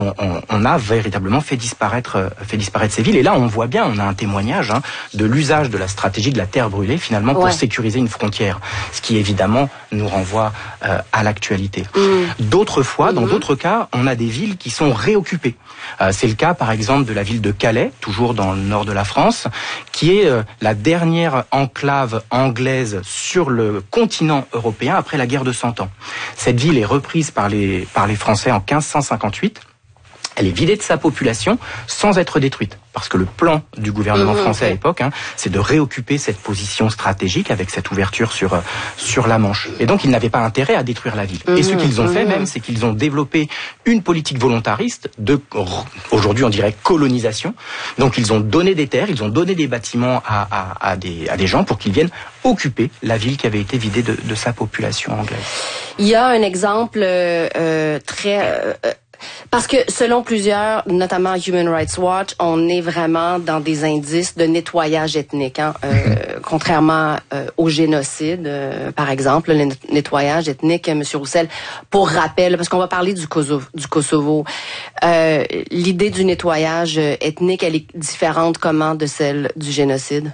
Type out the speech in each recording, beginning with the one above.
on a véritablement fait disparaître ces villes. Et là, on voit bien, on a un témoignage de l'usage de la stratégie de la terre brûlée, finalement, pour sécuriser une frontière. Ce qui, évidemment, nous renvoie à l'actualité. D'autres fois, dans d'autres cas, on a des villes qui sont réoccupées. C'est le cas, par exemple, de la ville de Calais, toujours dans le nord de la France, qui est la dernière enclave anglaise sur le continent européen après la guerre de 100 ans. Cette ville est reprise par les Français en 1558. Elle est vidée de sa population sans être détruite. Parce que le plan du gouvernement français à l'époque, c'est de réoccuper cette position stratégique avec cette ouverture sur la Manche. Et donc, ils n'avaient pas intérêt à détruire la ville. Et ce qu'ils ont fait même, c'est qu'ils ont développé une politique volontariste aujourd'hui on dirait colonisation. Donc, ils ont donné des terres, ils ont donné des bâtiments à des gens pour qu'ils viennent occuper la ville qui avait été vidée de sa population anglaise. Il y a un exemple parce que selon plusieurs, notamment Human Rights Watch, on est vraiment dans des indices de nettoyage ethnique, contrairement au génocide, par exemple, le nettoyage ethnique, M. Roussel. Pour rappel, parce qu'on va parler du Kosovo, l'idée du nettoyage ethnique, elle est différente comment de celle du génocide?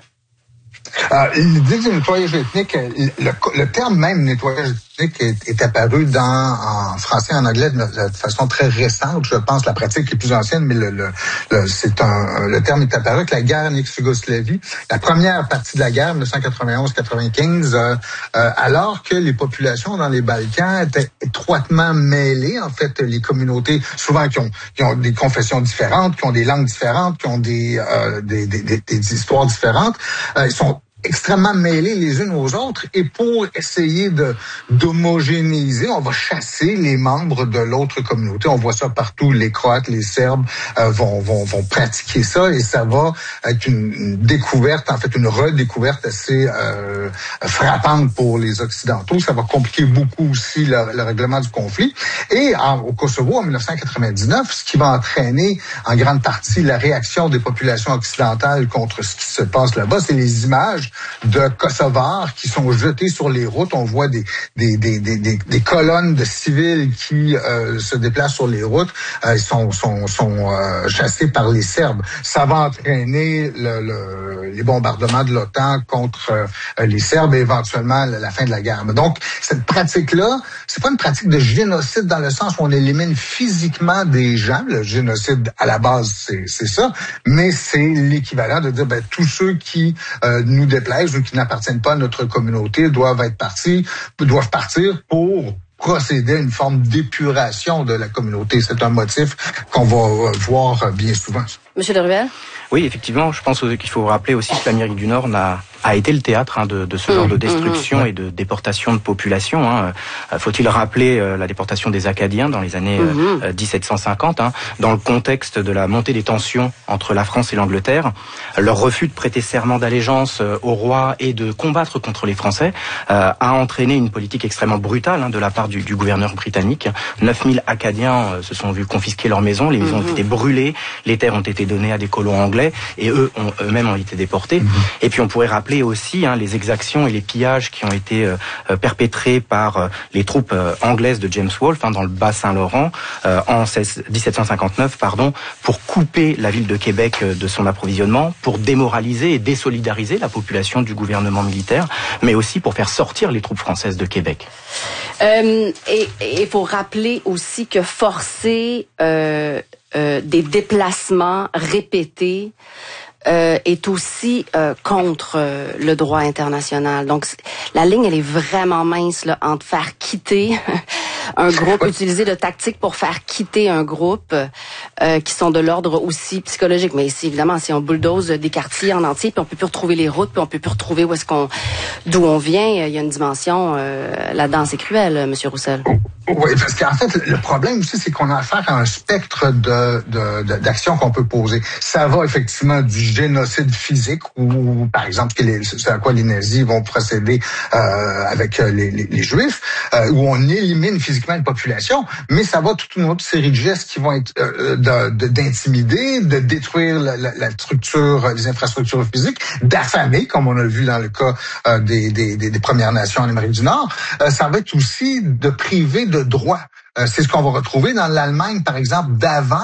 L'idée du nettoyage ethnique, le terme même nettoyage ethnique est apparu en français et en anglais de façon très récente. Je pense la pratique est plus ancienne, mais le terme est apparu avec la guerre en ex-Yougoslavie. La première partie de la guerre, 1991-95, alors que les populations dans les Balkans étaient étroitement mêlées. En fait, les communautés, souvent qui ont des confessions différentes, qui ont des langues différentes, qui ont des histoires différentes, ils sont extrêmement mêlées les unes aux autres, et pour essayer d'homogénéiser, on va chasser les membres de l'autre communauté. On voit ça partout. Les Croates, les Serbes vont pratiquer ça, et ça va être une découverte, en fait une redécouverte assez frappante pour les Occidentaux. Ça va compliquer beaucoup aussi le règlement du conflit. Et au Kosovo, en 1999, ce qui va entraîner en grande partie la réaction des populations occidentales contre ce qui se passe là-bas, c'est les images de Kosovars qui sont jetés sur les routes. On voit des colonnes de civils qui se déplacent sur les routes. Ils sont chassés par les Serbes. Ça va entraîner les bombardements de l'OTAN contre les Serbes et éventuellement la fin de la guerre. Mais donc, cette pratique-là, c'est pas une pratique de génocide dans le sens où on élimine physiquement des gens. Le génocide, à la base, c'est ça. Mais c'est l'équivalent de dire, tous ceux qui nous déplaisent ou qui n'appartiennent pas à notre communauté doivent partir pour procéder à une forme d'épuration de la communauté. C'est un motif qu'on va voir bien souvent. Monsieur Deruel? Oui, effectivement, je pense qu'il faut rappeler aussi que l'Amérique du Nord a été le théâtre de ce genre de destruction et de déportation de population. Faut-il rappeler la déportation des Acadiens dans les années 1750, dans le contexte de la montée des tensions entre la France et l'Angleterre. Leur refus de prêter serment d'allégeance au roi et de combattre contre les Français a entraîné une politique extrêmement brutale de la part du gouverneur britannique. 9000 Acadiens se sont vus confisquer leurs maisons, les maisons ont été brûlées, les terres ont été données à des colons anglais et eux-mêmes ont été déportés. Et puis on pourrait rappeler aussi les exactions et les pillages qui ont été perpétrés par les troupes anglaises de James Wolfe dans le Bas-Saint-Laurent en 1759, pour couper la ville de Québec de son approvisionnement, pour démoraliser et désolidariser la population du gouvernement militaire, mais aussi pour faire sortir les troupes françaises de Québec. Et il faut rappeler aussi que forcer des déplacements répétés est aussi contre le droit international. Donc, la ligne, elle est vraiment mince entre faire quitter un groupe, utiliser de tactiques pour faire quitter un groupe qui sont de l'ordre aussi psychologique. Mais ici, évidemment, si on bulldoze des quartiers en entier, puis on peut plus retrouver les routes, puis on peut plus retrouver d'où on vient, il y a une dimension là-dedans, c'est cruel, M. Roussel. Oui, parce qu'en fait, le problème aussi, c'est qu'on a affaire à un spectre d'actions qu'on peut poser. Ça va effectivement du génocide physique, ou par exemple, c'est à quoi les nazis vont procéder avec les Juifs, où on élimine physiquement une population, mais ça va toute une autre série de gestes qui vont être d'intimider, de détruire la structure, les infrastructures physiques, d'affamer, comme on a vu dans le cas des Premières Nations en Amérique du Nord. Ça va être aussi de priver de droits. C'est ce qu'on va retrouver dans l'Allemagne, par exemple, d'avant